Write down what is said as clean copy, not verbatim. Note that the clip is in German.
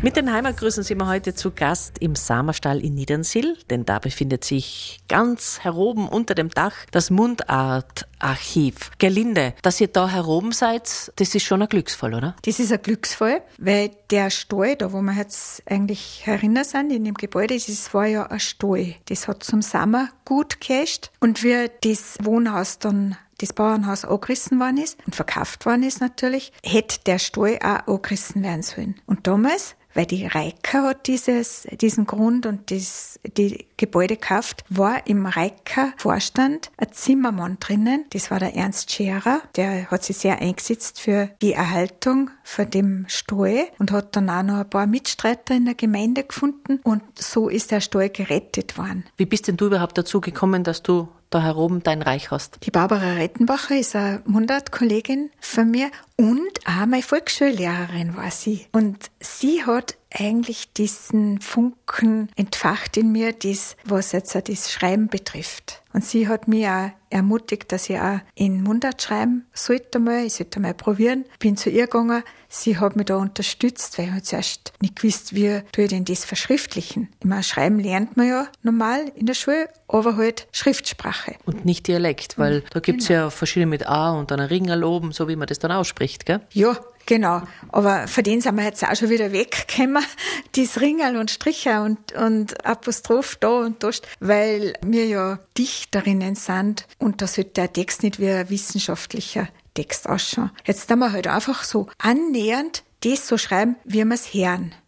Mit den Heimatgrüßen sind wir heute zu Gast im Samerstall in Niedernsill, denn da befindet sich ganz heroben unter dem Dach das Mundartarchiv. Gerlinde, dass ihr da heroben seid, das ist schon ein Glücksfall, oder? Das ist ein Glücksfall, weil der Stall, da wo wir jetzt eigentlich herinnen sind, in dem Gebäude, das war ja ein Stall. Das hat zum Sommer gut gehascht. Und wie das Wohnhaus dann, das Bauernhaus angerissen worden ist und verkauft worden ist natürlich, hätte der Stall auch angerissen werden sollen. Und damals, weil die Reika hat diesen Grund und die Gebäude gekauft, war im Reika-Vorstand ein Zimmermann drinnen. Das war der Ernst Scherer. Der hat sich sehr eingesetzt für die Erhaltung von dem Stall und hat dann auch noch ein paar Mitstreiter in der Gemeinde gefunden. Und so ist der Stall gerettet worden. Wie bist denn du überhaupt dazu gekommen, dass du da heroben dein Reich hast? Die Barbara Rettenbacher ist eine Mundart-Kollegin von mir und auch meine Volksschullehrerin war sie. Und sie hat eigentlich diesen Funken entfacht in mir, was jetzt auch das Schreiben betrifft. Und sie hat mich auch ermutigt, dass ich auch in Mundart schreiben sollte. Ich sollte mal probieren. Bin zu ihr gegangen. Sie hat mich da unterstützt, weil ich halt zuerst nicht gewusst, wie tue ich denn das verschriftlichen. Ich meine, Schreiben lernt man ja normal in der Schule, aber halt Schriftsprache. Und nicht Dialekt, weil da gibt's ja verschiedene mit A und dann ein Ringel oben, so wie man das dann ausspricht, gell? Ja, genau. Aber von denen sind wir jetzt auch schon wieder weggekommen. Das Ringerl und Stricher und Apostroph da und da, weil wir ja Dichterinnen sind und da sollte der Text nicht wie ein wissenschaftlicher Text ausschauen. Jetzt tun wir halt einfach so annähernd das so schreiben, wie wir es hören.